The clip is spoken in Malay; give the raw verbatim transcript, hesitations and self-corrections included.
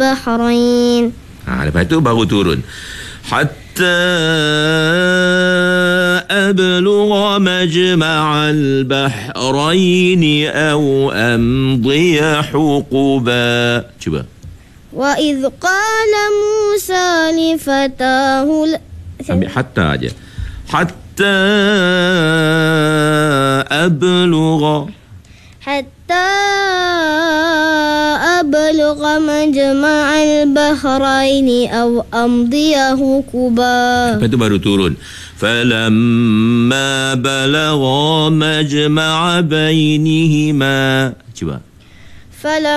البحرين. Ha, lepas tu baru turun. Hatta ablugha majma'al bahraini aw amdiya huquba. Cuba. Wa idh qala Musa li fatahu, ambil hatta aja. Hatta ablugha, hatta ablugha majma'al bahraini aw amdiya huquba. lepas tu baru turun. Falamma balagha majma'a bainihima. Cuba. Fala